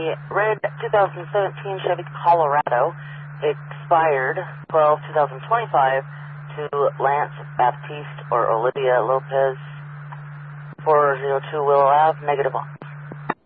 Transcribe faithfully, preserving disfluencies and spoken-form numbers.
red twenty seventeen Chevy Colorado, expired twelve twenty twenty-five, to Lance Baptiste or Olivia Lopez, four oh two Willow Ave, negative one.